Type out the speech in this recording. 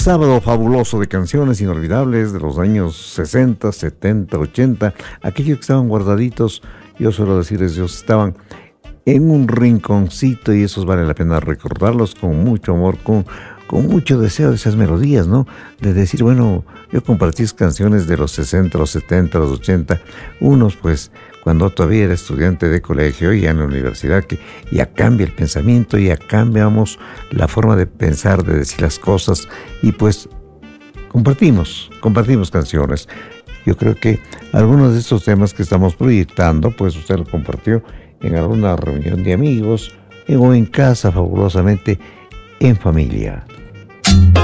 sábado fabuloso de canciones inolvidables de los años 60, 70, 80, aquellos que estaban guardaditos, yo suelo decirles, ellos estaban en un rinconcito y esos vale la pena recordarlos con mucho amor, con mucho deseo de esas melodías, ¿no? De decir, bueno, yo compartí canciones de los 60, los 70, los 80, unos pues cuando todavía era estudiante de colegio y ya en la universidad, que ya cambia el pensamiento, ya cambiamos la forma de pensar, de decir las cosas y pues compartimos canciones. Yo creo que algunos de estos temas que estamos proyectando, pues usted lo compartió en alguna reunión de amigos o en casa, fabulosamente en familia.